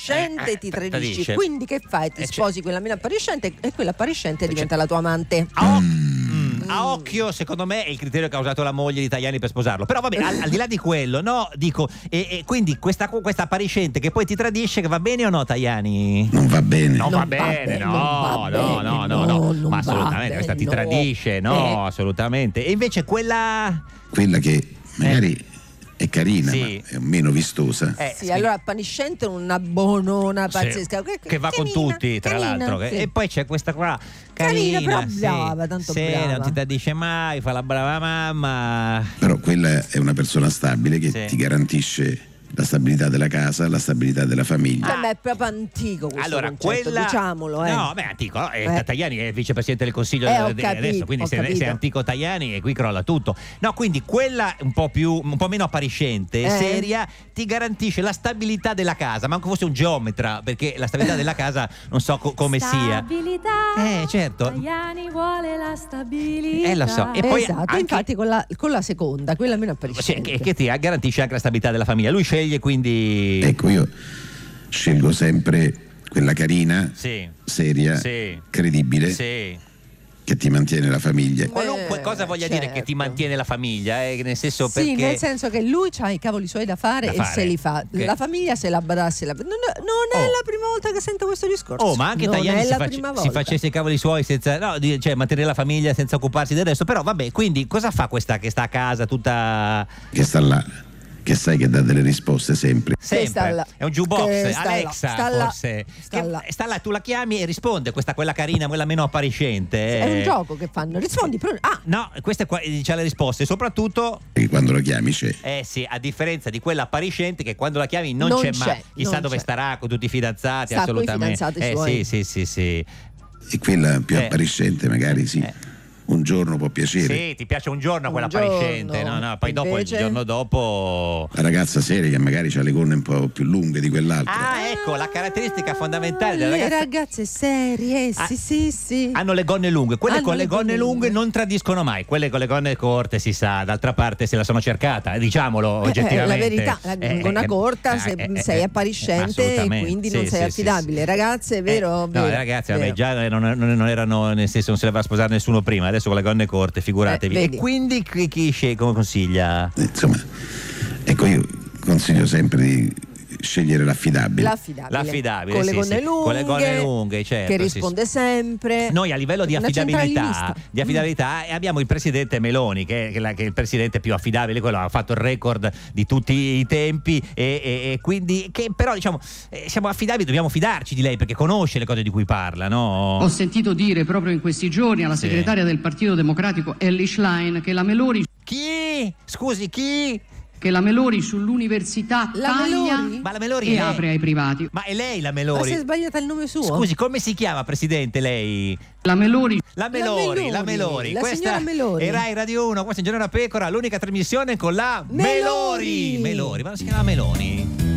appariscente ti tradisci. tradisce. Quindi che fai? Ti sposi quella meno appariscente e quella appariscente diventa la tua amante. A occhio, secondo me, è il criterio che ha usato la moglie di Tajani per sposarlo. Però vabbè, al di là di quello, no, dico, e quindi questa appariscente che poi ti tradisce, che va bene o no, Tajani? Non va bene. Non va bene, no, ma assolutamente, questa ti tradisce, no, assolutamente. E invece quella che magari è carina, sì, ma è meno vistosa. Sì, allora appariscente una bonona pazzesca che va con tutti, tra l'altro. sì. E poi c'è questa qua Carina, però sì, brava, tanto brava. non ti tradisce mai, fa la brava mamma. Però quella è una persona stabile che ti garantisce la stabilità della casa, la stabilità della famiglia. Ma è proprio antico questo allora, concetto, diciamolo. No, beh, antico, no? Tajani è vicepresidente del Consiglio adesso, quindi se è antico Tajani e qui crolla tutto. No, quindi quella un po' meno appariscente, seria, ti garantisce la stabilità della casa, ma anche fosse un geometra, perché la stabilità della casa non so come sia. Certo. Tajani vuole la stabilità. Lo so. E poi esatto, anche, infatti con la seconda, quella meno appariscente. che ti garantisce anche la stabilità della famiglia. Lui sceglie quindi. Ecco, io scelgo sempre quella carina, seria, credibile, che ti mantiene la famiglia. Qualunque cosa voglia dire che ti mantiene la famiglia, nel senso perché. Sì, nel senso che lui ha i cavoli suoi da fare e se li fa. La famiglia se la badassi. Non è la prima volta che sento questo discorso. Ma anche Tajani si facesse i cavoli suoi senza. No, cioè mantenere la famiglia senza occuparsi del resto. Però vabbè, quindi cosa fa questa che sta a casa tutta. Che sta là. Che sai che dà delle risposte sempre. È un jukebox, Alexa forse. Sta là, tu la chiami e risponde, quella carina, quella meno appariscente. È un gioco che fanno, rispondi. No, questa c'ha le risposte, soprattutto. E quando la chiami c'è. Sì, a differenza di quella appariscente che quando la chiami non c'è mai. Chissà dove starà con tutti i fidanzati, assolutamente. Con i fidanzati suoi. Sì. E quella più appariscente magari un giorno può piacere. Sì, ti piace un giorno quella appariscente, no, poi dopo il giorno dopo la ragazza seria che magari ha le gonne un po' più lunghe di quell'altra. Ecco, la caratteristica fondamentale delle le ragazze serie, sì. Hanno le gonne lunghe, quelle con le gonne lunghe non tradiscono mai, quelle con le gonne corte si sa, d'altra parte se la sono cercata, diciamolo oggettivamente. La verità, la gonna corta sei appariscente e quindi non sei affidabile. Ragazze, vero? No, le ragazze vabbè, già non erano, nel senso non se le va a sposare nessuno prima, adesso con le gonne corte, figuratevi. E quindi chi come consiglia? Insomma, ecco, io consiglio sempre di scegliere l'affidabile. Con le gonne lunghe, certo, che risponde sempre. Noi a livello di affidabilità abbiamo il presidente Meloni che è il presidente più affidabile, quello ha fatto il record di tutti i tempi e quindi che però diciamo siamo affidabili, dobbiamo fidarci di lei perché conosce le cose di cui parla, no? Ho sentito dire proprio in questi giorni alla segretaria del Partito Democratico Elly Schlein che la Meloni. Chi? Scusi, chi? Che la Meloni sull'università taglia ma la Meloni e apre ai privati. Ma è lei la Meloni? Ma si è sbagliata il nome suo? Scusi, come si chiama, presidente, lei? La Meloni. La Meloni. La Questa signora Meloni. è Rai Radio 1, questa è Un Giorno da Pecora, l'unica trasmissione con la Meloni. Ma non si chiama Meloni?